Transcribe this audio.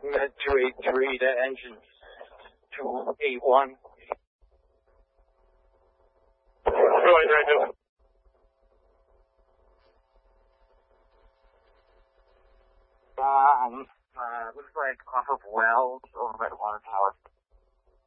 Med 283 to engine 281. Going right now. Looks like off of Wells over by the water tower.